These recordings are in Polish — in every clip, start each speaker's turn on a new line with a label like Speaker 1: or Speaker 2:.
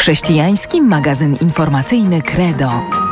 Speaker 1: Chrześcijański magazyn informacyjny Credo.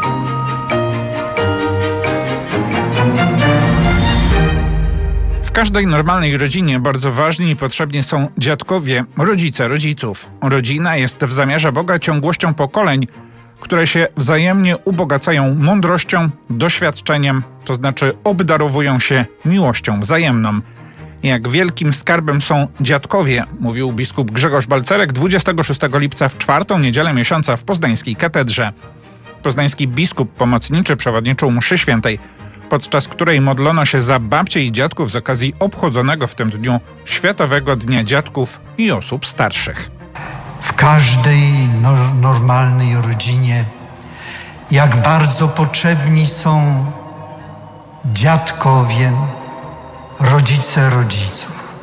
Speaker 2: W każdej normalnej rodzinie bardzo ważni i potrzebni są dziadkowie, rodzice rodziców. Rodzina jest w zamiarze Boga ciągłością pokoleń, które się wzajemnie ubogacają mądrością, doświadczeniem, to znaczy obdarowują się miłością wzajemną. Jak wielkim skarbem są dziadkowie, mówił biskup Grzegorz Balcerek 26 lipca w czwartą niedzielę miesiąca w poznańskiej katedrze. Poznański biskup pomocniczy przewodniczył mszy świętej, podczas której modlono się za babcie i dziadków z okazji obchodzonego w tym dniu Światowego Dnia Dziadków i Osób Starszych.
Speaker 3: W każdej normalnej rodzinie jak bardzo potrzebni są dziadkowie, rodzice rodziców.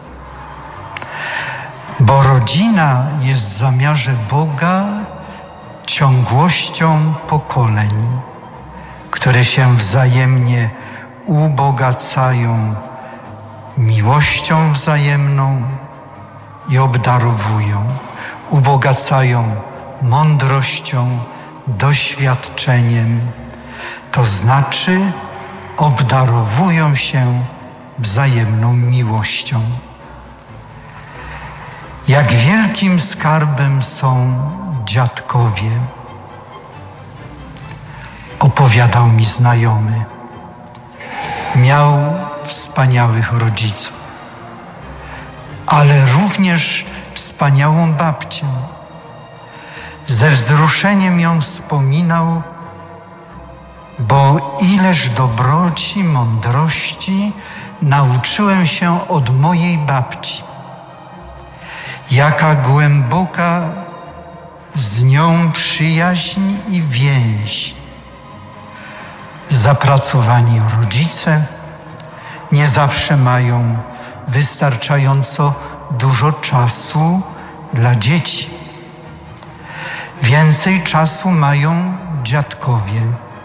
Speaker 3: Bo rodzina jest w zamiarze Boga ciągłością pokoleń, które się wzajemnie ubogacają miłością wzajemną i obdarowują. Ubogacają mądrością, doświadczeniem, to znaczy obdarowują się wzajemną miłością. Jak wielkim skarbem są dziadkowie, opowiadał mi znajomy. Miał wspaniałych rodziców, ale również wspaniałą babcię. Ze wzruszeniem ją wspominał, bo ileż dobroci, mądrości nauczyłem się od mojej babci. Jaka głęboka z nią przyjaźń i więź. Zapracowani rodzice nie zawsze mają wystarczająco dużo czasu dla dzieci. Więcej czasu mają dziadkowie,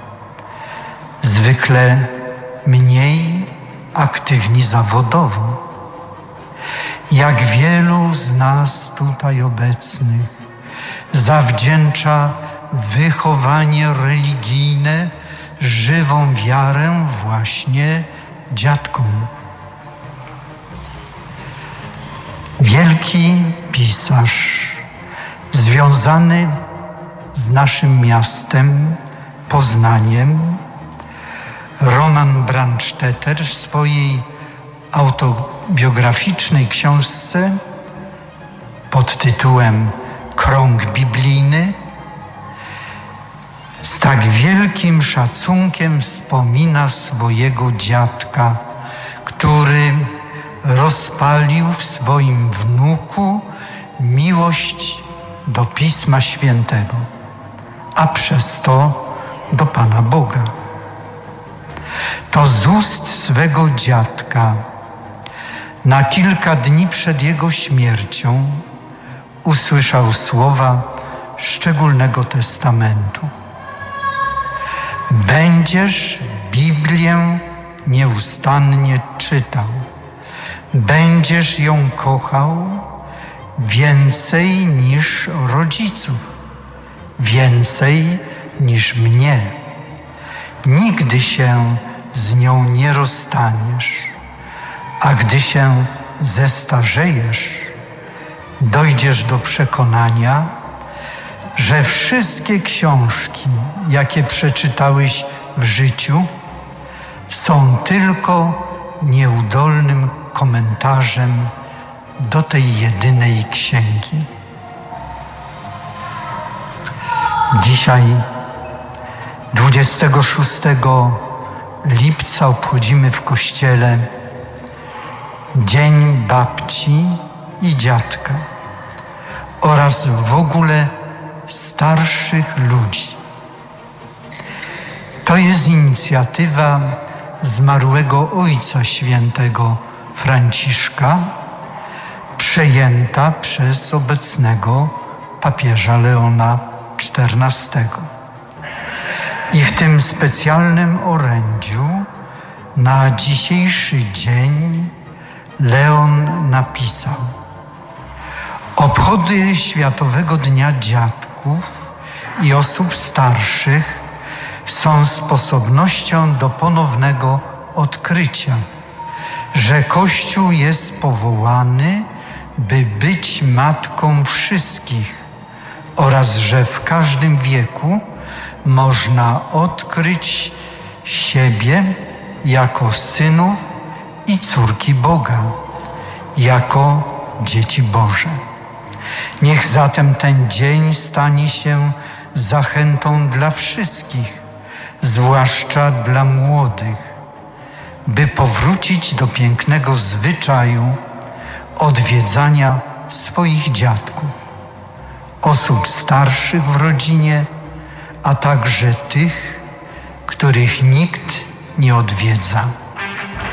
Speaker 3: zwykle mniej aktywni zawodowo. Jak wielu z nas tutaj obecnych zawdzięcza wychowanie religijne, żywą wiarę właśnie dziadkom. Wielki pisarz związany z naszym miastem, Poznaniem, Roman Brandstetter w swojej autobiograficznej książce pod tytułem Krąg biblijny z tak wielkim szacunkiem wspomina swojego dziadka, który rozpalił w swoim wnuku miłość do Pisma Świętego, a przez to do Pana Boga. To z ust swego dziadka na kilka dni przed jego śmiercią usłyszał słowa szczególnego testamentu. Będziesz Biblię nieustannie czytał, będziesz ją kochał więcej niż rodziców, więcej niż mnie. Nigdy się z nią nie rozstaniesz, a gdy się zestarzejesz, dojdziesz do przekonania, że wszystkie książki, jakie przeczytałeś w życiu, są tylko nieudolnym komentarzem do tej jedynej księgi. Dzisiaj, 26 lipca, obchodzimy w kościele Dzień Babci i Dziadka oraz w ogóle starszych ludzi. To jest inicjatywa zmarłego Ojca Świętego Franciszka, przejęta przez obecnego papieża Leona XIV. I w tym specjalnym orędziu na dzisiejszy dzień Leon napisał: obchody Światowego Dnia Dziadków dziadków i osób starszych są sposobnością do ponownego odkrycia, że Kościół jest powołany, by być matką wszystkich oraz że w każdym wieku można odkryć siebie jako synów i córki Boga, jako dzieci Boże. Niech zatem ten dzień stanie się zachętą dla wszystkich, zwłaszcza dla młodych, by powrócić do pięknego zwyczaju odwiedzania swoich dziadków, osób starszych w rodzinie, a także tych, których nikt nie odwiedza.